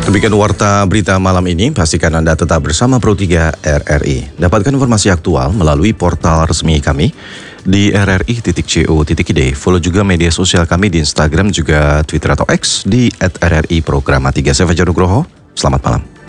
Demikian warta berita malam ini. Pastikan Anda tetap bersama Pro3 RRI. Dapatkan informasi aktual melalui portal resmi kami di rri.co.id. Follow juga media sosial kami di Instagram juga Twitter atau X di @rri Programa 3. Saya Fajar Nugroho. Selamat malam.